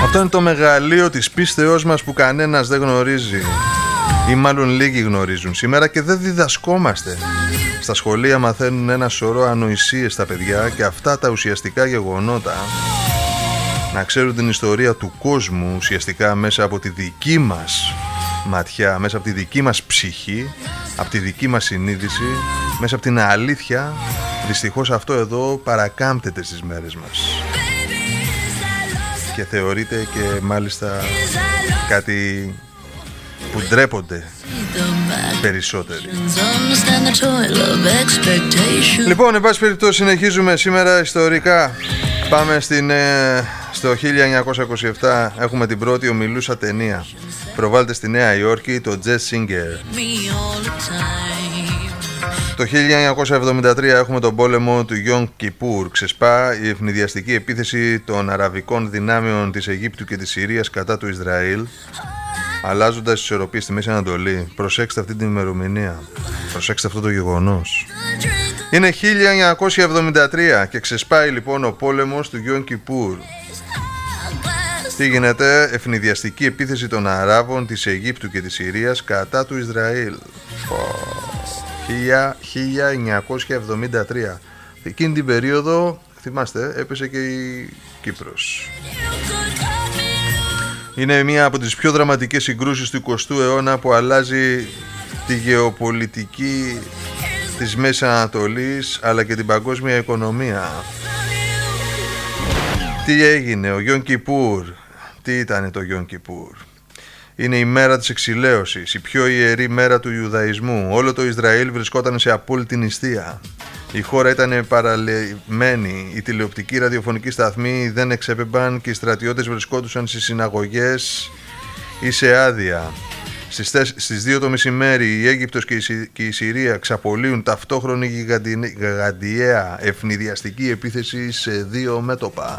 Αυτό είναι το μεγαλείο της πίστεώς μας που κανένας δεν γνωρίζει, ή μάλλον λίγοι γνωρίζουν σήμερα και δεν διδασκόμαστε. Στα σχολεία μαθαίνουν ένα σωρό ανοησίες στα παιδιά και αυτά τα ουσιαστικά γεγονότα να ξέρουν την ιστορία του κόσμου ουσιαστικά μέσα από τη δική μας ματιά, μέσα από τη δική μας ψυχή, από τη δική μας συνείδηση, μέσα από την αλήθεια. Δυστυχώς αυτό εδώ παρακάμπτεται στις μέρες μας και θεωρείται και μάλιστα κάτι που ντρέπονται περισσότεροι. Λοιπόν, εν πάση περιπτώσει, συνεχίζουμε σήμερα ιστορικά. Πάμε στο 1927. Έχουμε την πρώτη ομιλούσα ταινία. Προβάλλεται στη Νέα Υόρκη, το Jazz Singer. Το 1973 έχουμε τον πόλεμο του Γιον Κιπούρ. Ξεσπά η ευνηδιαστική επίθεση των αραβικών δυνάμεων της Αιγύπτου και της Συρίας κατά του Ισραήλ, αλλάζοντας τις ισορροπίες στη Μέση Ανατολή. Προσέξτε αυτή την ημερομηνία. Προσέξτε αυτό το γεγονός. Είναι 1973 και ξεσπάει λοιπόν ο πόλεμος του Γιον Κιπούρ. Τι γίνεται? Ευνηδιαστική επίθεση των Αράβων της Αιγύπτου και της Συρίας κατά του Ισραήλ. 1973. Εκείνη την περίοδο, θυμάστε, έπεσε και η Κύπρος. Είναι μία από τις πιο δραματικές συγκρούσεις του 20ου αιώνα που αλλάζει τη γεωπολιτική της Μέσης Ανατολής αλλά και την παγκόσμια οικονομία. Τι έγινε? Ο Γιον Κιπούρ. Τι ήταν το Γιον Κιπούρ? Είναι η μέρα της εξηλαίωσης, η πιο ιερή μέρα του Ιουδαϊσμού. Όλο το Ισραήλ βρισκόταν σε απόλυτη νηστεία. Η χώρα ήταν παραλυμένη, οι τηλεοπτικοί ραδιοφωνικοί σταθμοί δεν εξέπεμπαν και οι στρατιώτες βρισκόντουσαν στις συναγωγές ή σε άδεια. Στις 2 το μεσημέρι η Αίγυπτος και η Συρία ξαπολύουν ταυτόχρονη γιγαντιαία ευνηδιαστική επίθεση σε 2 μέτωπα.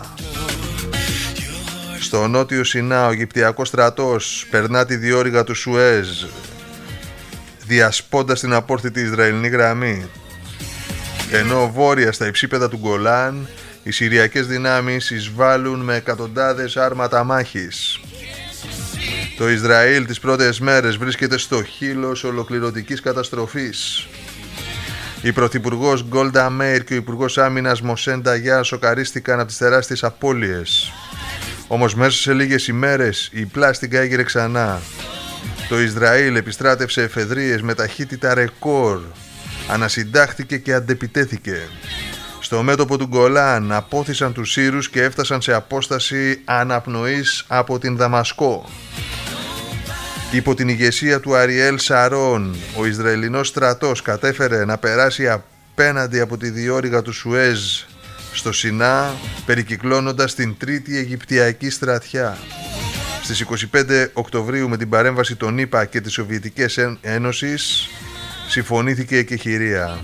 Στο νότιο Σινά ο Αιγυπτιακός στρατός περνά τη διόρυγα του Σουέζ, διασπώντας την απόρθητη Ισραηλινή γραμμή. Ενώ βόρεια στα υψίπεδα του Γκολάν οι Συριακές δυνάμεις εισβάλλουν με εκατοντάδες άρματα μάχης. Το Ισραήλ τις πρώτες μέρες βρίσκεται στο χείλος ολοκληρωτικής καταστροφής. Η Πρωθυπουργός Γκόλντα Μέιρ και ο Υπουργός Άμυνας Μοσέν Νταγιά σοκαρίστηκαν από τις τεράστιες απώλειες. Όμως μέσα σε λίγες ημέρες η πλάστιγκα έγειρε ξανά. Το Ισραήλ επιστράτευσε εφεδρείες με ταχύτητα ρεκόρ. Ανασυντάχθηκε και αντεπιτέθηκε. Στο μέτωπο του Γκολάν απόθυσαν τους Σύρους και έφτασαν σε απόσταση αναπνοής από την Δαμασκό. Υπό την ηγεσία του Αριέλ Σαρών, ο Ισραηλινός στρατός κατέφερε να περάσει απέναντι από τη διόρυγα του Σουέζ στο Σινά, περικυκλώνοντας την τρίτη Αιγυπτιακή στρατιά. Στις 25 Οκτωβρίου με την παρέμβαση των ΗΠΑ και της Σοβιετικής Ένωσης συμφωνήθηκε η εκεχηρία.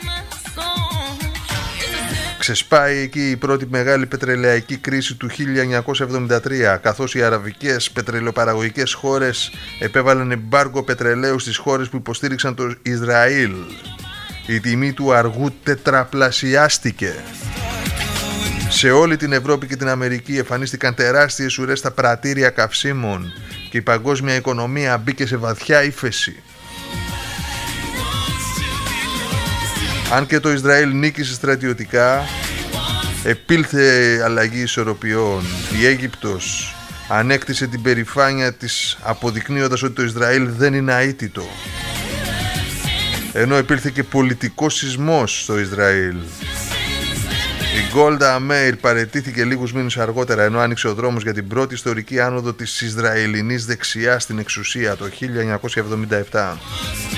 Ξεσπάει εκεί η πρώτη μεγάλη πετρελαϊκή κρίση του 1973, καθώς οι αραβικές πετρελαιοπαραγωγικές χώρες επέβαλαν εμπάργκο πετρελαίου στις χώρες που υποστήριξαν το Ισραήλ. Η τιμή του αργού τετραπλασιάστηκε. Σε όλη την Ευρώπη και την Αμερική εμφανίστηκαν τεράστιες ουρές στα πρατήρια καυσίμων και η παγκόσμια οικονομία μπήκε σε βαθιά ύφεση. Αν και το Ισραήλ νίκησε στρατιωτικά, επήλθε αλλαγή ισορροπιών. Η Αίγυπτος ανέκτησε την περηφάνεια της αποδεικνύοντας ότι το Ισραήλ δεν είναι αίτητο. Ενώ επήλθε και πολιτικός σεισμός στο Ισραήλ. Η Γκόλντα Μέιρ παραιτήθηκε λίγους μήνες αργότερα, ενώ άνοιξε ο δρόμος για την πρώτη ιστορική άνοδο της Ισραηλινής δεξιάς στην εξουσία το 1977.